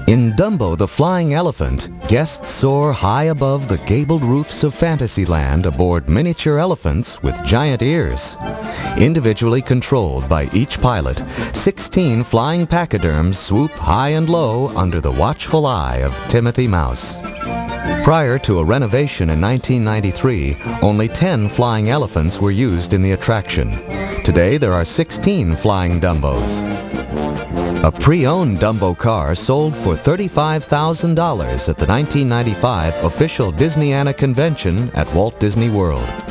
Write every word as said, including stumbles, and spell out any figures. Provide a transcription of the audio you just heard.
In Dumbo the Flying Elephant, guests soar high above the gabled roofs of Fantasyland aboard miniature elephants with giant ears. Individually controlled by each pilot, sixteen flying pachyderms swoop high and low under the watchful eye of Timothy Mouse. Prior to a renovation in nineteen ninety-three, only ten flying elephants were used in the attraction. Today there are sixteen flying Dumbos. A pre-owned Dumbo car sold for thirty-five thousand dollars at the nineteen ninety-five official Disneyana convention at Walt Disney World.